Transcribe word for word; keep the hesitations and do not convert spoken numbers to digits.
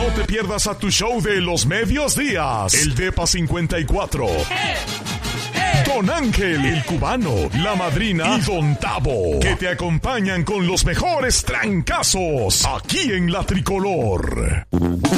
te pierdas a tu show de los medios días, el Depa cincuenta y cuatro. Don Ángel, el cubano, la madrina y Don Tavo, que te acompañan con los mejores trancazos aquí en La Tricolor.